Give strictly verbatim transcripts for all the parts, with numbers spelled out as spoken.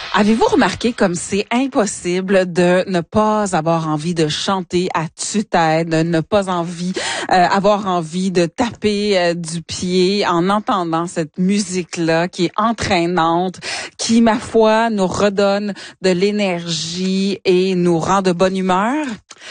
Avez-vous remarqué comme c'est impossible de ne pas avoir envie de chanter à tue-tête, de ne pas envie euh, avoir envie de taper euh, du pied en entendant cette musique-là qui est entraînante, qui, ma foi, nous redonne de l'énergie et nous rend de bonne humeur?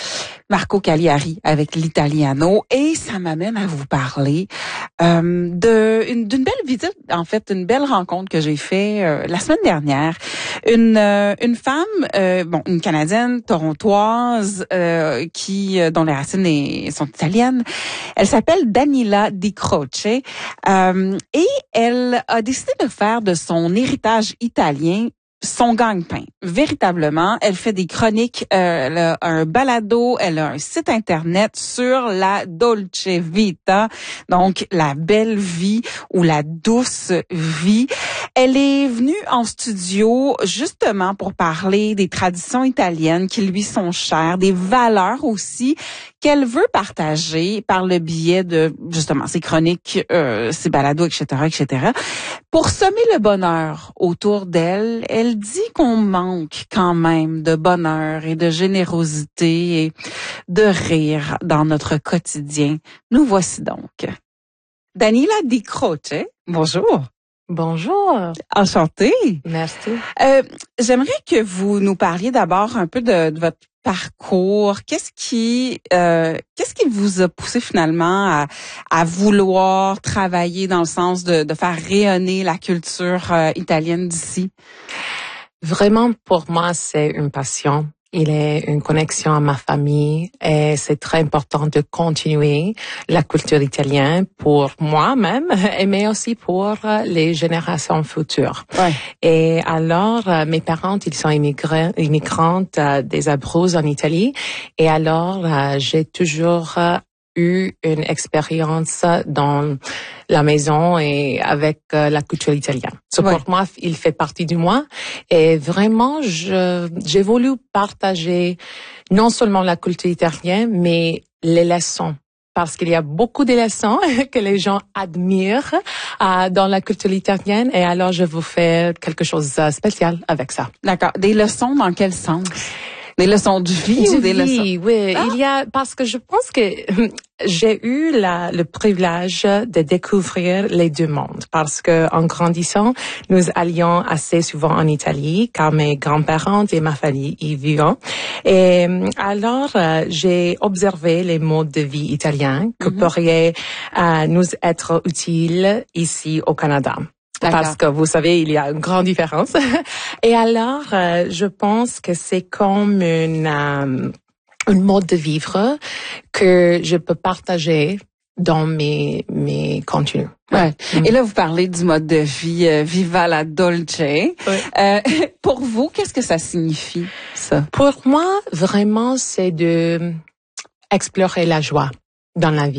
Marco Cagliari avec l'Italiano, et ça m'amène à vous parler euh, de une, d'une belle visite, en fait, une belle rencontre que j'ai fait euh, la semaine dernière. Une euh, une femme, euh, bon, une Canadienne torontoise euh, qui euh, dont les racines est, sont italiennes. Elle s'appelle Daniela Di Croce euh, et elle a décidé de faire de son héritage italien son gagne-pain. Véritablement, elle fait des chroniques, euh, elle a un balado, elle a un site internet sur la Dolce Vita, donc la belle vie ou la douce vie. Elle est venue en studio justement pour parler des traditions italiennes qui lui sont chères, des valeurs aussi qu'elle veut partager par le biais de justement ses chroniques, euh, ses balados, et cetera, et cetera. Pour semer le bonheur autour d'elle, elle dit qu'on manque quand même de bonheur et de générosité et de rire dans notre quotidien. Nous voici donc. Daniela Di Croce, bonjour. Bonjour. Enchantée. Merci. Euh, j'aimerais que vous nous parliez d'abord un peu de, de votre parcours. Qu'est-ce qui, euh, qu'est-ce qui vous a poussé finalement à, à vouloir travailler dans le sens de, de faire rayonner la culture euh, italienne d'ici? Vraiment, pour moi, c'est une passion. Il est une connexion à ma famille et c'est très important de continuer la culture italienne pour moi-même, mais aussi pour les générations futures. Ouais. Et alors, mes parents, ils sont immigrants, immigrantes des Abruzes en Italie. Et alors, j'ai toujours eu une expérience dans la maison et avec la culture italienne. So, ouais. Pour moi, il fait partie de moi. Et vraiment, je, j'ai voulu partager non seulement la culture italienne, mais les leçons. Parce qu'il y a beaucoup de leçons que les gens admirent euh, dans la culture italienne. Et alors, je vous fais quelque chose de spécial avec ça. D'accord. Des leçons dans quel sens? Des leçons de vie de ou des vie, leçons? Oui, Ah. il y a, parce que je pense que j'ai eu la, le privilège de découvrir les deux mondes. Parce que en grandissant, nous allions assez souvent en Italie, car mes grands-parents et ma famille y vivaient. Et alors, euh, j'ai observé les modes de vie italiens que Mm-hmm. pourraient euh, nous être utiles ici au Canada. D'accord. Parce que vous savez, il y a une grande différence. Et alors, euh, je pense que c'est comme une, euh, une mode de vivre que je peux partager dans mes, mes contenus. Ouais. Mm. Et là, vous parlez du mode de vie euh, Viva la Dolce. Oui. Euh, pour vous, qu'est-ce que ça signifie, ça? Pour moi, vraiment, c'est de explorer la joie dans la vie.